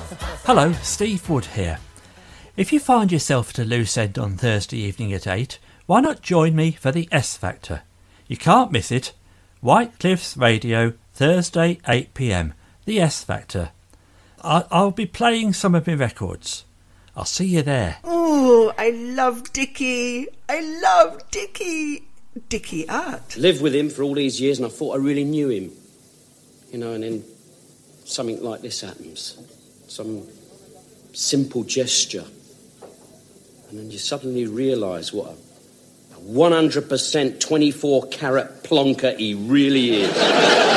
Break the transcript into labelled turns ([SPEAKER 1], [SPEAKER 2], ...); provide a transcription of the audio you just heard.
[SPEAKER 1] Hello, Steve Wood here. If you find yourself at a loose end on Thursday evening at 8, why not join me for the S Factor? You can't miss it. White Cliffs Radio, Thursday 8 p.m. The S Factor. I'll be playing some of my records. I'll see you there.
[SPEAKER 2] Oh, I love Dickie. I love Dickie. Dickie Art.
[SPEAKER 3] Lived with him for all these years and I thought I really knew him. You know, and then something like this happens. Some simple gesture. And then you suddenly realise what a 100% 24-carat plonker he really is.